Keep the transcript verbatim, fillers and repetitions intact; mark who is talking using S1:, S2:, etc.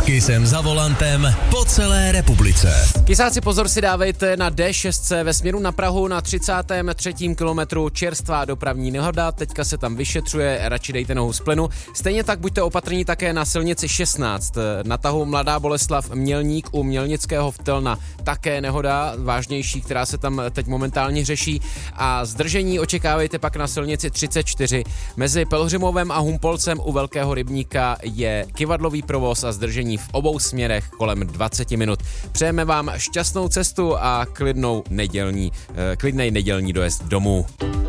S1: Kysem za volantem po celé republice.
S2: Kysáci, pozor si dávejte na D šest ve směru na Prahu na třicátém třetím kilometru čerstvá dopravní nehoda, teďka se tam vyšetřuje, radši dejte nohu z plynu. Stejně tak buďte opatrní také na silnici šestnáct, na tahu Mladá Boleslav Mělník u Mělnického Vtelna, také nehoda vážnější, která se tam teď momentálně řeší, a zdržení očekávejte pak na silnici třicet čtyři. Mezi Pelhřimovem a Humpolcem u Velkého rybníka je kyvadlový provoz a zdržení v obou směrech kolem dvacet minut. Přejeme vám šťastnou cestu a klidnou nedělní, klidnej nedělní dojezd domů.